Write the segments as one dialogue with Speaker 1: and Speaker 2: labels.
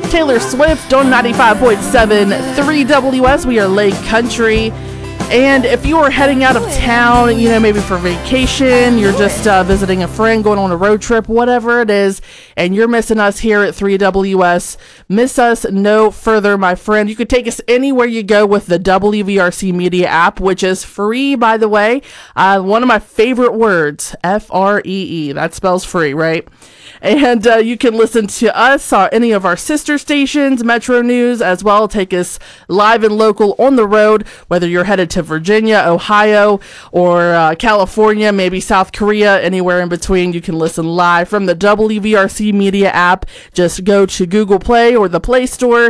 Speaker 1: Taylor Swift on 95.7 3WS. We are Lake Country. And if you are heading out of town, maybe for vacation, you're just visiting a friend, going on a road trip, whatever it is, and you're missing us here at 3WS, miss us no further, my friend. You could take us anywhere you go with the WVRC Media app, which is free, by the way. One of my favorite words, Free. That spells free, right? And you can listen to us on any of our sister stations, Metro News, as well. Take us live and local on the road, whether you're headed to Virginia, Ohio, or California, maybe South Korea, anywhere in between. You can listen live from the WVRC Media app. Just go to Google Play or the Play Store,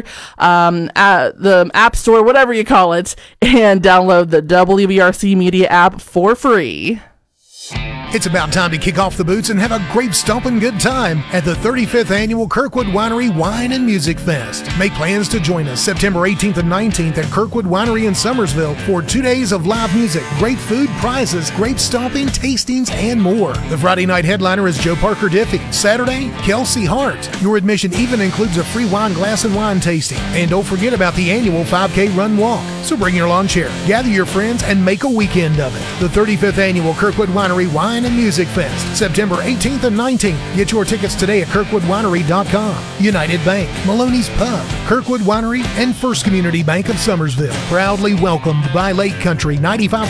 Speaker 1: the App Store, whatever you call it, and download the WVRC Media app for free.
Speaker 2: It's about time to kick off the boots and have a grape stomping good time at the 35th Annual Kirkwood Winery Wine and Music Fest. Make plans to join us September 18th and 19th at Kirkwood Winery in Summersville for 2 days of live music, great food, prizes, grape stomping, tastings, and more. The Friday night headliner is Joe Parker Diffie. Saturday, Kelsey Hart. Your admission even includes a free wine glass and wine tasting. And don't forget about the annual 5K run walk. So bring your lawn chair, gather your friends, and make a weekend of it. The 35th Annual Kirkwood Winery Wine and Music Fest, September 18th and 19th. Get your tickets today at kirkwoodwinery.com. United Bank, Maloney's Pub, Kirkwood Winery, and First Community Bank of Summersville. Proudly welcomed by Lake Country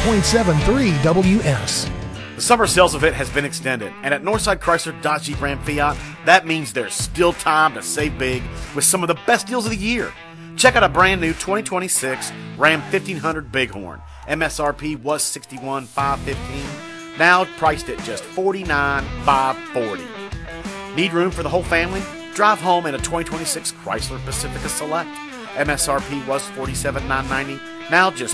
Speaker 2: 95.73 WS.
Speaker 3: The summer sales event has been extended, and at Northside Chrysler Dodge Jeep Ram Fiat, that means there's still time to save big with some of the best deals of the year. Check out a brand new 2026 Ram 1500 Bighorn. MSRP was $61,515. Now priced at just $49,540. Need room for the whole family? Drive home in a 2026 Chrysler Pacifica Select. MSRP was $47,990. Now just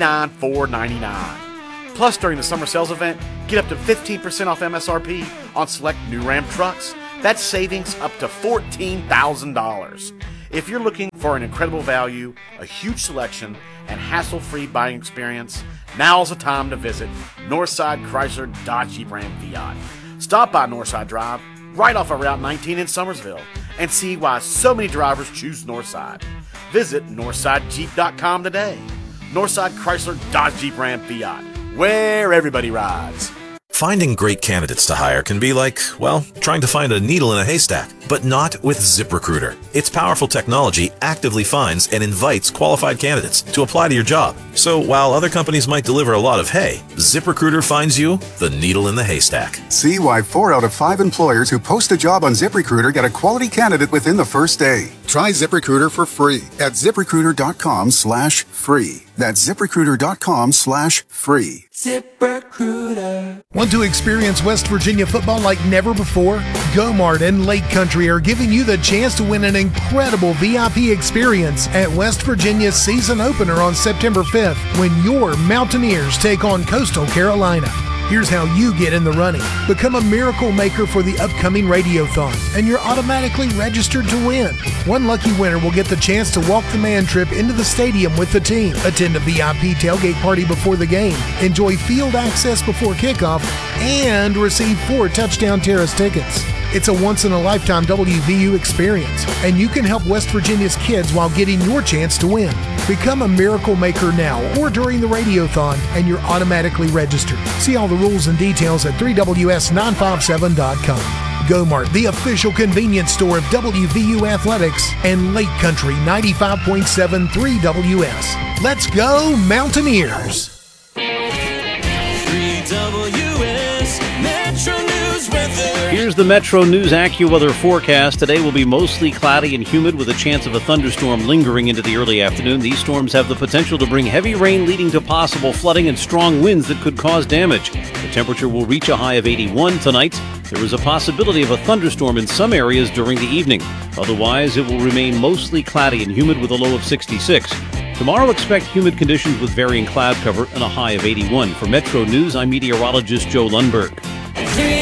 Speaker 3: $39,499. Plus, during the summer sales event, get up to 15% off MSRP on select new Ram trucks. That's savings up to $14,000. If you're looking for an incredible value, a huge selection, and hassle-free buying experience, now's the time to visit Northside Chrysler Dodge Jeep Ram Fiat. Stop by Northside Drive, right off of Route 19 in Summersville, and see why so many drivers choose Northside. Visit NorthsideJeep.com today. Northside Chrysler Dodge Jeep Ram Fiat, where everybody rides.
Speaker 4: Finding great candidates to hire can be like, well, trying to find a needle in a haystack, but not with ZipRecruiter. Its powerful technology actively finds and invites qualified candidates to apply to your job. So while other companies might deliver a lot of hay, ZipRecruiter finds you the needle in the haystack.
Speaker 5: See why 4 out of 5 employers who post a job on ZipRecruiter get a quality candidate within the first day. Try ZipRecruiter for free at ZipRecruiter.com/free. That's ZipRecruiter.com/free.
Speaker 6: ZipRecruiter.
Speaker 2: Want to experience West Virginia football like never before? Gomart and Lake Country are giving you the chance to win an incredible VIP experience at West Virginia's season opener on September 5th when your Mountaineers take on Coastal Carolina. Here's how you get in the running. Become a miracle maker for the upcoming Radiothon, and you're automatically registered to win. One lucky winner will get the chance to walk the man trip into the stadium with the team, attend a VIP tailgate party before the game, enjoy field access before kickoff, and receive 4 Touchdown Terrace tickets. It's a once-in-a-lifetime WVU experience, and you can help West Virginia's kids while getting your chance to win. Become a miracle maker now or during the Radiothon, and you're automatically registered. See all the rules and details at 3ws957.com. Gomart, the official convenience store of WVU Athletics, and Lake Country 95.73 WS. Let's go, Mountaineers!
Speaker 6: 3WS Metro News weather.
Speaker 7: Here's the Metro News AccuWeather forecast. Today will be mostly cloudy and humid with a chance of a thunderstorm lingering into the early afternoon. These storms have the potential to bring heavy rain leading to possible flooding and strong winds that could cause damage. The temperature will reach a high of 81 tonight. There is a possibility of a thunderstorm in some areas during the evening. Otherwise, it will remain mostly cloudy and humid with a low of 66. Tomorrow, expect humid conditions with varying cloud cover and a high of 81. For Metro News, I'm meteorologist Joe Lundberg.